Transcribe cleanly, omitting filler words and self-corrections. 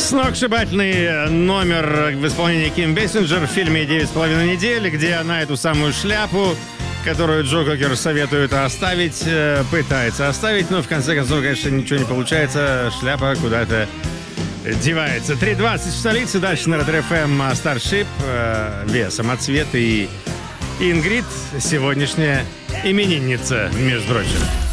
Сногсшибательный номер в исполнении Ким Бейсинджер в фильме «9,5 недель», где она эту самую шляпу, которую Джо Кокер советует оставить, пытается оставить, но в конце концов, конечно, ничего не получается, шляпа куда-то девается. 3:20 в столице, дальше на Ретро-ФМ Starship, Веа Самоцвет и Ингрид, сегодняшняя именинница, между прочим.